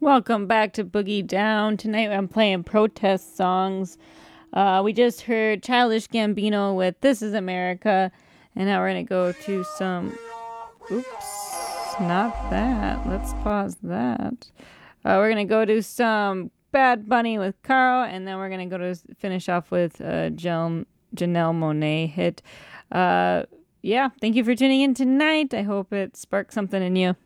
Welcome back to Boogie Down. Tonight I'm playing protest songs. We just heard Childish Gambino with This Is America. And now we're going to go to some... Oops, not that. Let's pause that. We're going to go to some Bad Bunny with Caro. And then we're going to go to finish off with Janelle Monáe hit. Yeah, thank you for tuning in tonight. I hope it sparked something in you.